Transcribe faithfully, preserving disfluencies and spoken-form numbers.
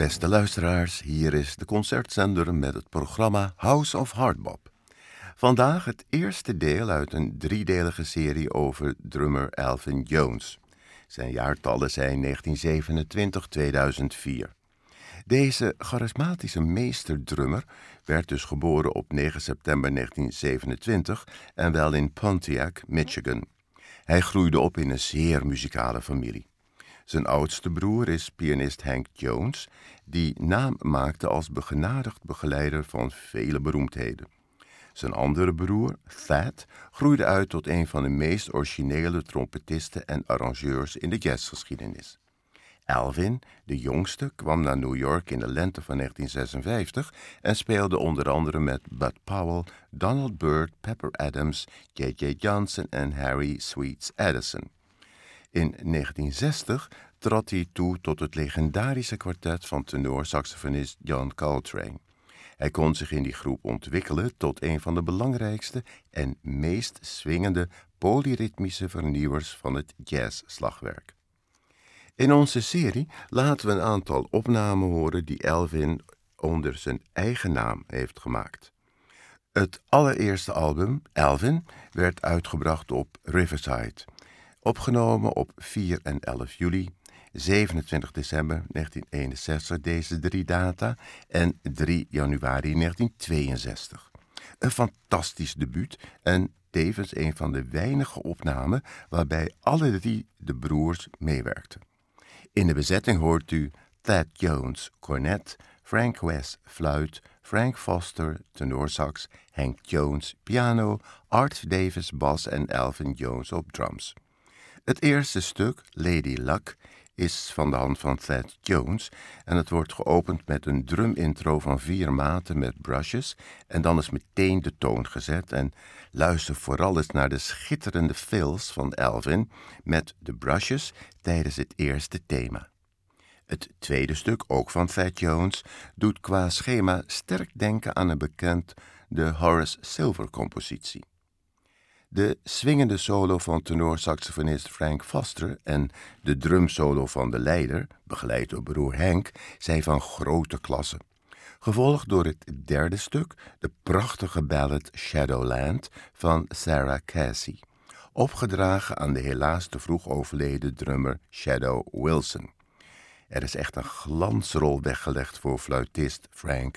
Beste luisteraars, hier is de concertzender met het programma House of Hardbop. Vandaag het eerste deel uit een driedelige serie over drummer Elvin Jones. Zijn jaartallen zijn negentien zevenentwintig tot tweeduizend vier. Deze charismatische meesterdrummer werd dus geboren op negen september negentien zevenentwintig en wel in Pontiac, Michigan. Hij groeide op in een zeer muzikale familie. Zijn oudste broer is pianist Hank Jones, die naam maakte als begenadigd begeleider van vele beroemdheden. Zijn andere broer, Thad, groeide uit tot een van de meest originele trompetisten en arrangeurs in de jazzgeschiedenis. Elvin, de jongste, kwam naar New York in de lente van negentien zesenvijftig en speelde onder andere met Bud Powell, Donald Byrd, Pepper Adams, J J Johnson en Harry Sweets Addison. In negentien zestig trad hij toe tot het legendarische kwartet van tenorsaxofonist John Coltrane. Hij kon zich in die groep ontwikkelen tot een van de belangrijkste en meest swingende polyritmische vernieuwers van het jazzslagwerk. In onze serie laten we een aantal opnamen horen die Elvin onder zijn eigen naam heeft gemaakt. Het allereerste album, Elvin, werd uitgebracht op Riverside. Opgenomen op vier en elf juli, zevenentwintig december negentien eenenzestig, deze drie data, en drie januari negentien tweeënzestig. Een fantastisch debuut en tevens een van de weinige opnamen waarbij alle drie de broers meewerkten. In de bezetting hoort u Thad Jones, cornet, Frank West, fluit, Frank Foster, tenorsax, Hank Jones, piano, Art Davis, bas en Elvin Jones op drums. Het eerste stuk, Lady Luck, is van de hand van Thad Jones en het wordt geopend met een drumintro van vier maten met brushes en dan is meteen de toon gezet en luister vooral eens naar de schitterende fills van Elvin met de brushes tijdens het eerste thema. Het tweede stuk, ook van Thad Jones, doet qua schema sterk denken aan een bekende Horace Silver compositie. De swingende solo van tenorsaxofonist Frank Foster en de drumsolo van de leider, begeleid door broer Hank, zijn van grote klasse. Gevolgd door het derde stuk, de prachtige ballad Shadowland van Sarah Casey, opgedragen aan de helaas te vroeg overleden drummer Shadow Wilson. Er is echt een glansrol weggelegd voor fluitist Frank